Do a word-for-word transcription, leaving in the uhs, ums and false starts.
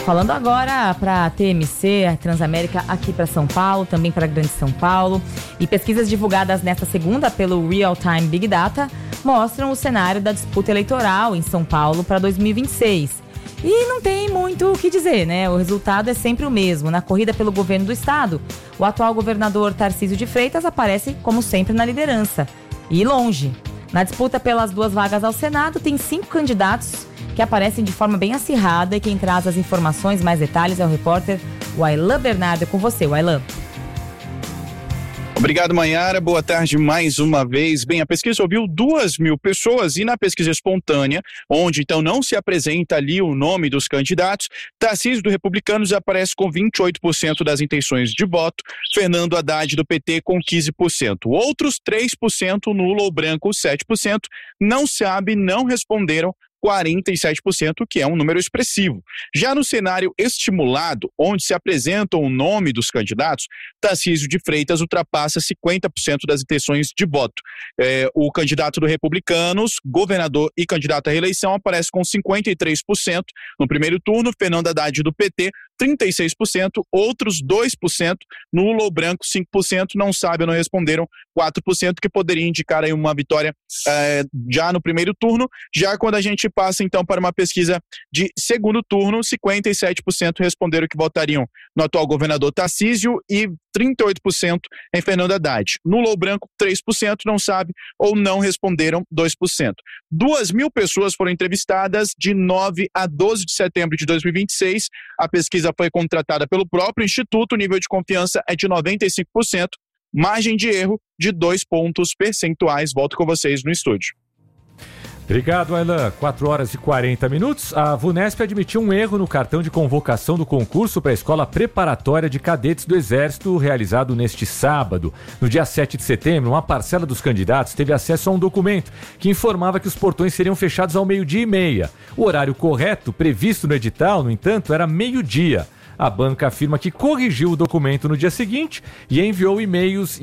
Falando agora para a T M C, a Transamérica, aqui para São Paulo, também para a Grande São Paulo. E pesquisas divulgadas nesta segunda pelo Real Time Big Data mostram o cenário da disputa eleitoral em São Paulo para dois mil e vinte e seis. E não tem muito o que dizer, né? O resultado é sempre o mesmo. Na corrida pelo governo do estado, o atual governador Tarcísio de Freitas aparece, como sempre, na liderança. E longe. Na disputa pelas duas vagas ao Senado, tem cinco candidatos que aparecem de forma bem acirrada, e quem traz as informações, mais detalhes, é o repórter Wailan Bernardo. É com você, Wailan. Obrigado, Maiara. Boa tarde mais uma vez. Bem, a pesquisa ouviu duas mil pessoas e na pesquisa espontânea, onde então não se apresenta ali o nome dos candidatos, Tarcísio do Republicanos aparece com vinte e oito por cento das intenções de voto, Fernando Haddad do P T com quinze por cento. Outros três por cento, nulo ou branco, sete por cento, não sabe, não responderam, quarenta e sete por cento, que é um número expressivo. Já no cenário estimulado, onde se apresentam o nome dos candidatos, Tarcísio de Freitas ultrapassa cinquenta por cento das intenções de voto. É, o candidato do Republicanos, governador e candidato à reeleição, aparece com cinquenta e três por cento no primeiro turno, Fernando Haddad do P T, trinta e seis por cento, outros dois por cento, nulo ou branco, cinco por cento, não sabem, não responderam, quatro por cento, que poderia indicar aí uma vitória é, já no primeiro turno. Já quando a gente passa então para uma pesquisa de segundo turno, cinquenta e sete por cento responderam que votariam no atual governador Tarcísio e trinta e oito por cento em Fernando Haddad. Nulo ou branco, três por cento, não sabe ou não responderam, dois por cento. Duas mil pessoas foram entrevistadas de nove a doze de setembro de dois mil e vinte e seis. A pesquisa foi contratada pelo próprio Instituto, o nível de confiança é de noventa e cinco por cento, margem de erro de dois pontos percentuais. Volto com vocês no estúdio. Obrigado, Wailan. quatro horas e quarenta minutos. A VUNESP admitiu um erro no cartão de convocação do concurso para a Escola Preparatória de Cadetes do Exército, realizado neste sábado. No dia sete de setembro, uma parcela dos candidatos teve acesso a um documento que informava que os portões seriam fechados ao meio-dia e meia. O horário correto, previsto no edital, no entanto, era meio-dia. A banca afirma que corrigiu o documento no dia seguinte e enviou e-mails